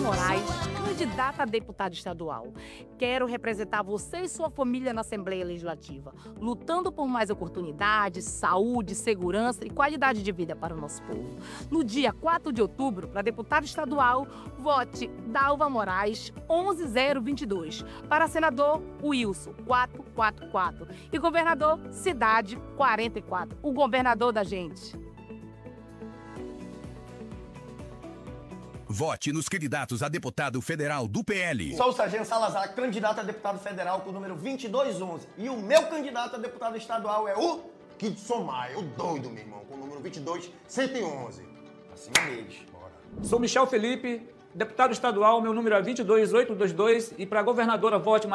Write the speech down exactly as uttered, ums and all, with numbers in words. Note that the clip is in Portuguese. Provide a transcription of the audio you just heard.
Moraes, candidata a deputada estadual. Quero representar você e sua família na Assembleia Legislativa, lutando por mais oportunidades, saúde, segurança e qualidade de vida para o nosso povo. No dia quatro de outubro, para deputada estadual, vote Dalva Moraes onze zero vinte e dois. Para senador, Wilson quatrocentos e quarenta e quatro. E governador, Cidade quarenta e quatro. O governador da gente. Vote nos candidatos a deputado federal do P L. Sou o Sargento Salazar, candidato a deputado federal com o número vinte e dois onze. E o meu candidato a deputado estadual é o Kid Somai, o doido, meu irmão, com o número vinte e dois cento e onze. Acima deles. Bora. Sou Michel Felipe, deputado estadual, meu número é vinte e dois oitocentos e vinte e dois e para governadora vote